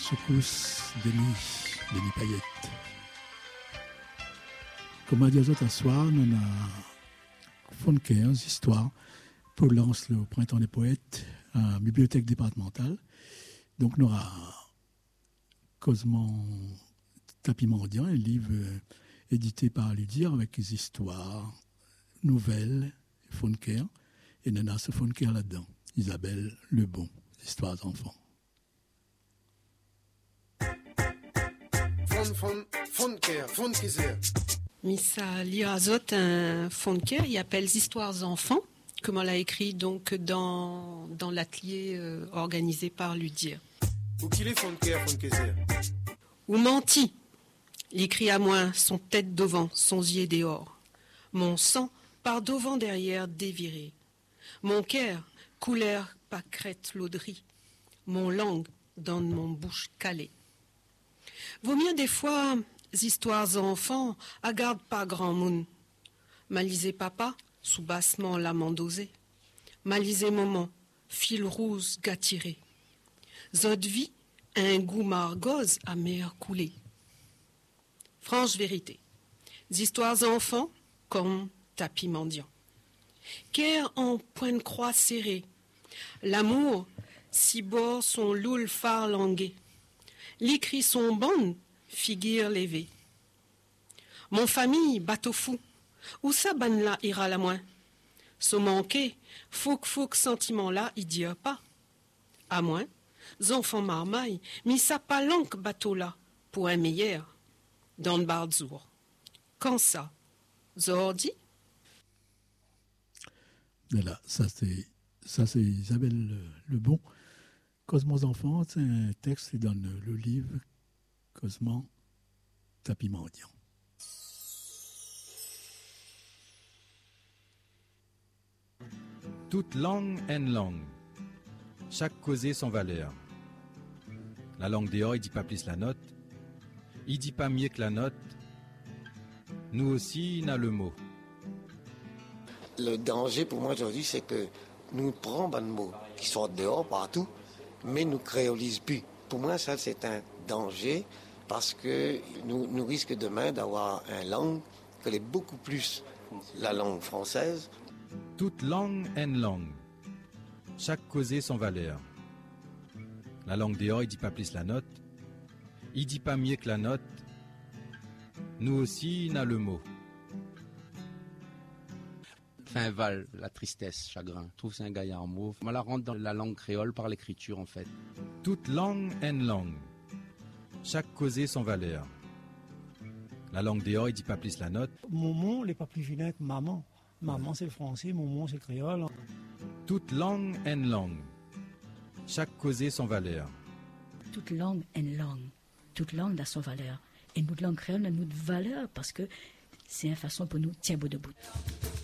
secousse Denis Payette. Comme a dit les autres soirs, nous avons fait 15 histoires pour lancer le Printemps des poètes à la bibliothèque départementale. Donc nous avons Cosmo Tapis-Mendiant, un livre édité par Ludir avec des histoires, nouvelles, Fonker, et nous avons ce Fonker là-dedans, Isabelle Lebon, histoires d'enfants. Missa Lirazot, un Fonker, il appelle Histoires enfants, comme on l'a écrit donc dans l'atelier organisé par Ludir. Ou qu'il est Fonker, Fonkezer. Ou menti, l'écrit à moi, son tête devant, son yeux dehors. Mon sang par devant derrière déviré. Mon cœur couleur pas crête l'auderie. Mon langue dans mon bouche calée. Vaut mieux des fois, histoires enfants, à garde pas grand monde. Malisez papa, sous bassement l'amant dosé. Malisez maman, fil rouge gâtiré. Zod vie, un goût margoze amer coulé. Franche vérité. Histoires enfants, comme tapis mendiant. Qu'er en point de croix serré. L'amour, si bord son loul phare langué. L'écrit son bonne, figure levée. Mon famille, bateau fou, où ça ban là ira la moins. Se manquer, fouque sentiment là, il dit pas. À moins, enfants marmaille, mis ça pas langue bateau là, pour un meilleur, dans le barzour. Quand ça, zordi? Voilà, ça c'est Isabelle Lebon. Cosmos enfants, c'est un texte qui donne le livre Cosmo Tapis-Mendiant. Toute langue est une langue. Chaque causé sans valeur. La langue dehors, il dit pas plus la note. Il dit pas mieux que la note. Nous aussi, il a le mot. Le danger pour moi aujourd'hui, c'est que nous prenons des mots qui sortent dehors partout, mais nous créolisons plus. Pour moi, ça, c'est un danger parce que nous risquons demain d'avoir une langue qui est beaucoup plus la langue française. Toute langue est une langue. Chaque causé sans valeur. La langue dehors, il dit pas plus la note. Il dit pas mieux que la note. Nous aussi, il a le mot. Fin val, la tristesse, chagrin. Je trouve que c'est un gaillard mauve. On la rentre dans la langue créole par l'écriture en fait. Toute langue est une langue. Chaque causé sans valeur. La langue dehors, il dit pas plus la note. Maman n'est pas plus vilain que maman. Maman c'est le français, maman c'est le créole. Toute langue est une langue. Chaque causé sans valeur. Toute langue est une langue. Toute langue a son valeur. Et notre langue créole a notre valeur parce que c'est une façon pour nous de tenir debout.